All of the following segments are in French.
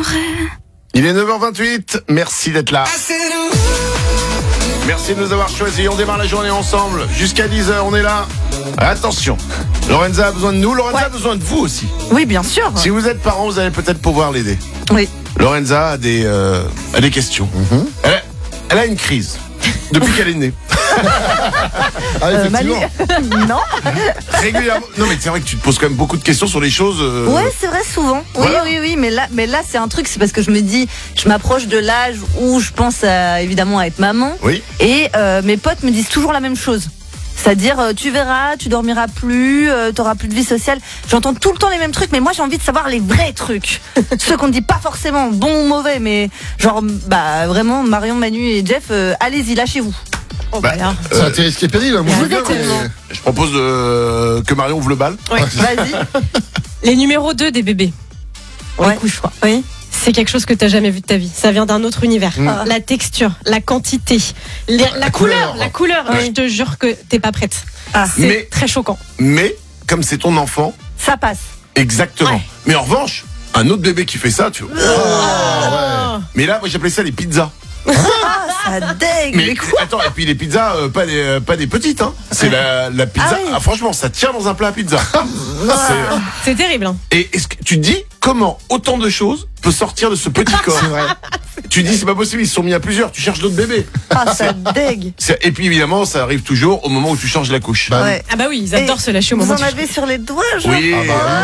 t'aimerais. Il est 9h28, merci d'être là. Merci de nous avoir choisis, on démarre la journée ensemble. Jusqu'à 10h, on est là. Attention, Lorenza a besoin de nous, Lorenza a besoin de vous aussi. Oui, bien sûr. Si vous êtes parent, vous allez peut-être pouvoir l'aider. Oui. Lorenza a des questions. Elle a une crise depuis qu'elle est née. Manu. Non. Régulièrement. Non, mais c'est vrai que tu te poses quand même beaucoup de questions sur les choses. Ouais, c'est vrai, souvent. Oui, Voilà. oui, mais là, c'est un truc, c'est parce que je me dis, je m'approche de l'âge où je pense évidemment à être maman. Oui. Et mes potes me disent toujours la même chose. C'est-à-dire, tu verras, tu dormiras plus, t'auras plus de vie sociale. J'entends tout le temps les mêmes trucs, mais moi j'ai envie de savoir les vrais trucs. Ceux qu'on ne dit pas forcément bon ou mauvais, mais genre, vraiment, Marion, Manu et Jeff, allez-y, lâchez-vous. C'est un risque et péril, moi je veux bien, Exactement. mais- Je propose que Marion ouvre le bal. Ouais. Vas-y. Les numéros 2 des bébés. Ouais. Les couches-fois. Oui. C'est quelque chose que t'as jamais vu de ta vie. Ça vient d'un autre univers. Ah. La texture, la quantité, la couleur. La couleur. Ouais. Je te jure que t'es pas prête. Ah, C'est Mais- très choquant. Mais, comme c'est ton enfant, ça passe. exactement. Ouais. Mais en revanche, un autre bébé qui fait ça, tu vois. Oh. Mais là, moi j'appelais ça les pizzas. Ah, ça dégue. Mais attends, et puis les pizzas, pas des petites, hein. C'est la pizza. Ah oui. Franchement, ça tient dans un plat à pizza. C'est terrible. Hein. Et est-ce que tu te dis comment autant de choses peut sortir de ce petit corps? C'est vrai. Tu dis c'est pas possible, ils se sont mis à plusieurs. Tu cherches d'autres bébés. Ah, ça dégue. Et puis évidemment, ça arrive toujours au moment où tu changes la couche. Bah, Ouais. Ah bah oui, ils adorent Et se lâcher au Vous moment en du avez sur les doigts, genre. Oui.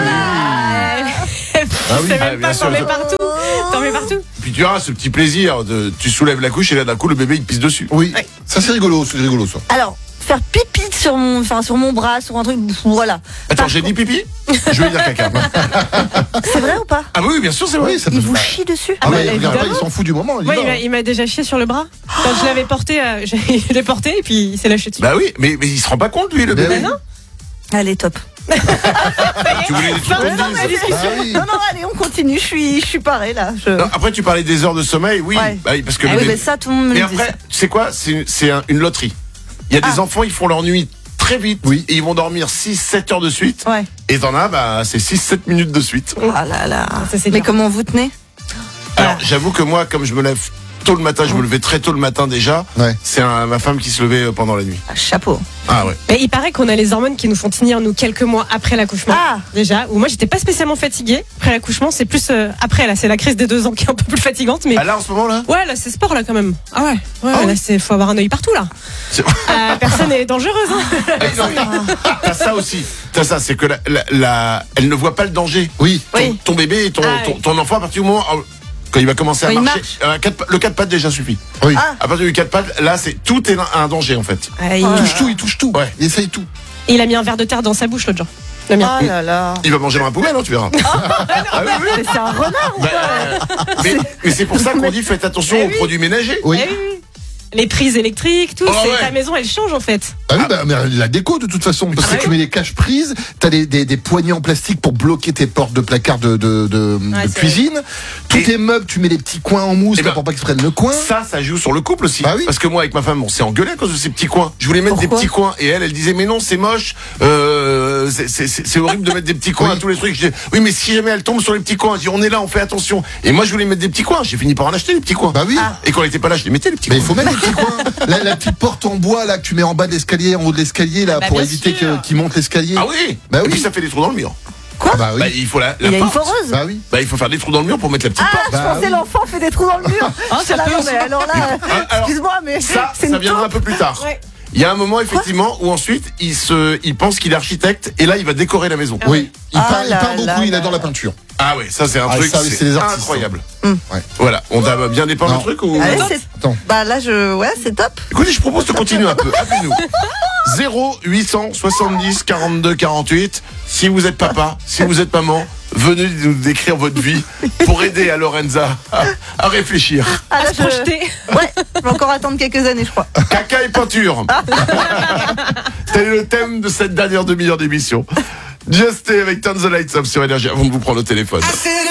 Ah oui. C'est Ah, même bien pas, sûr, t'en mets ça- partout. T'en mets partout. Puis tu auras ce petit plaisir de tu soulèves la couche et là d'un coup le bébé il te pisse dessus. Oui, ça c'est rigolo ça. Alors, faire pipi sur mon bras, sur un truc, voilà. Attends, j'ai dit pipi? Je vais dire caca. C'est vrai ou pas? Ah oui, bien sûr, c'est vrai. Oui, ça peut Il se vous faire. chie dessus? Ah bah, mais regarde pas, évidemment. il s'en fout du moment. Il Ouais, y va. il m'a déjà chié sur le bras. Quand je l'avais porté, je l'ai porté et puis il s'est lâché dessus. Bah oui, mais il se rend pas compte lui le Mais bébé. oui. Allez, top. Tu voulais des trucs Non, qu'on non, dise. mais- Ah oui. Non, allez, on continue. Je suis parée là. Non, après tu parlais des heures de sommeil, oui. Ouais. Bah oui, parce que Ah le oui, bébé- mais ça, tout le monde me Mais le dit. après, tu sais quoi? C'est une loterie. Il y a des enfants, ils font leur nuit très vite. Oui. Et ils vont dormir 6-7 heures de suite. Ouais. Et t'en as, c'est 6-7 minutes de suite. Ah là là. Ça, c'est Mais dur. comment vous tenez? Alors, j'avoue que moi, comme je me lève tôt le matin, je me levais très tôt le matin déjà. Ouais. C'est ma femme qui se levait pendant la nuit. Ah, chapeau. Ah ouais. Mais il paraît qu'on a les hormones qui nous font tenir nous quelques mois après l'accouchement. Ah. Déjà, où moi j'étais pas spécialement fatiguée après l'accouchement, c'est plus après là, c'est la crise des 2 ans qui est un peu plus fatigante, mais Ah là, en ce moment là? ouais là c'est sport là quand même. Ah ouais, Ah là oui. c'est faut avoir un œil partout là. C'est- Personne n'est dangereuse. Hein. Ah, non, mais t'as ça aussi. T'as ça, c'est que elle ne voit pas le danger. Oui. Oui. Ton bébé et ton oui. ton enfant, à partir du moment quand il va commencer à Quand il marcher, le 4 pattes déjà suffit. Oui. Ah. À partir du 4 pattes, là, tout est un danger en fait. Ouais, Il touche tout. Ouais. Il essaye tout. il a mis un verre de terre dans sa bouche l'autre jour. Le mien. Oh là là. Il va manger dans la poubelle, hein, tu verras. Ah oui, oui. Mais c'est un renard ou Bah, quoi? mais c'est pour ça qu'on dit faites attention aux produits ménagers. Oui. Eh oui. Les prises électriques, tout, Oh, c'est ouais. ta maison elle change en fait. Ah oui, mais la déco de toute façon, parce que Ah tu oui. mets les caches prises, t'as des poignées en plastique pour bloquer tes portes de placard de c'est cuisine. Tous Et- tes meubles, tu mets des petits coins en mousse Eh ben, pour pas qu'ils se prennent le coin. Ça joue sur le couple aussi. Bah oui. Parce que moi, avec ma femme, on s'est engueulé à cause de ces petits coins. Je voulais mettre Pourquoi des petits coins. Et elle disait, mais non, c'est moche. C'est horrible de mettre des petits coins Oui. à tous les trucs. Je dis, oui, mais si jamais elle tombe sur les petits coins, je dis, on est là, on fait attention. Et moi, je voulais mettre des petits coins. J'ai fini par en acheter des petits coins. Bah oui. Et quand elle était pas là, je les mettais, les petits Mais il coins. faut mettre les petits coins. La petite porte en bois là que tu mets en bas de l'escalier, en haut de l'escalier là, Bah, pour bien éviter sûr. qu'il monte l'escalier. Ah oui. Bah Et oui. puis ça fait des trous dans le mur. Quoi? Ah bah oui. Bah, il faut la Il y a une porte. foreuse? Bah oui. Bah, il faut faire des trous dans le mur pour mettre la petite porte. Je Bah pensais oui. l'enfant fait des trous dans le mur. Ah, ça Là, peut non, aussi. mais alors là, alors, excuse-moi, mais Ça c'est une viendra un taupe. peu plus tard. Ouais. Il y a un moment effectivement où ensuite il pense qu'il est architecte et là il va décorer la maison. Oui. Il Ah peint là beaucoup, là il là adore la là. peinture. Ah ouais, ça c'est un Ah, truc, ça, c'est des artistes, incroyable. Ouais. Voilà, on t'a bien dépeint le Non. truc ou Allez, Attends. c'est... Attends. Bah là, ouais, c'est top. Écoutez, je propose de continuer un peu. Appelez-nous. 0870 42 48. Si vous êtes papa, si vous êtes maman, venez nous décrire votre vie pour aider à Lorenza à réfléchir. Ah, là, À se projeter. Ouais, je vais encore attendre quelques années, je crois. Caca et peinture. Tel est le thème de cette dernière demi-heure d'émission. Just Stay avec Turn the Lights Up sur Énergie avant de vous prendre au téléphone.